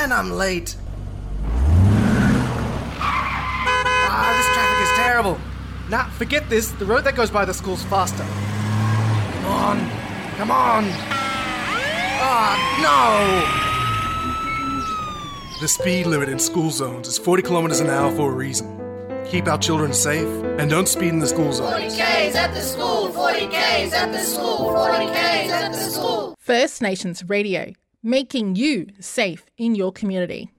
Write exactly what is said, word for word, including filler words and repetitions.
And I'm late. Ah, this traffic is terrible. Nah, forget this. The road that goes by the school's faster. Come on. Come on. Ah, no. The speed limit in school zones is forty kilometers an hour for a reason. Keep our children safe and don't speed in the school zones. forty kays at the school, forty kays at the school, forty kays at the school. First Nations Radio, making you safe in your community.